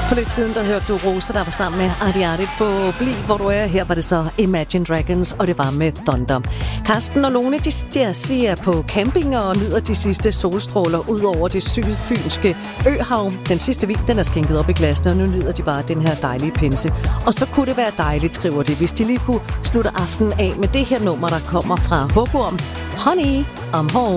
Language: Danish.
For lidt siden, der hørte du Rosa, der var sammen med Arti Arti på Bliv, hvor du er. Her var det så Imagine Dragons, og det var med Thunder. Karsten og Lone, de er på camping og nyder de sidste solstråler ud over det sydfynske øhav. Den sidste vin, den er skænket op i glasene, og nu nyder de bare den her dejlige pinse. Og så kunne det være dejligt, skriver de, hvis de lige kunne slutte aftenen af med det her nummer, der kommer fra Hugorm. Honey, I'm home.